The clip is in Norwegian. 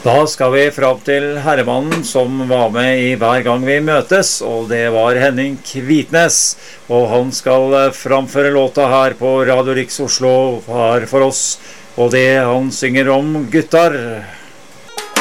Da skal vi fram til herremannen som var med i hver gang vi møtes, og det var Henning Kvitnes, og han skal framføre låta her på Radio Riks Oslo her for oss, og det han synger om guttar.